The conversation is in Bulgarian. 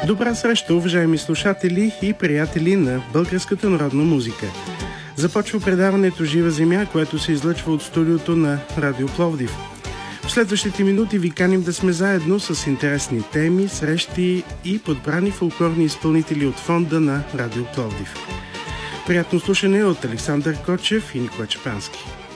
Добра среща, уважаеми слушатели и приятели на българската народна музика. Започва предаването Жива земя, което се излъчва от студиото на Радио Пловдив. В следващите минути ви каним да сме заедно с интересни теми, срещи и подбрани фолклорни изпълнители от фонда на Радио Пловдив. Приятно слушане от Александър Кочев и Никола Чепански.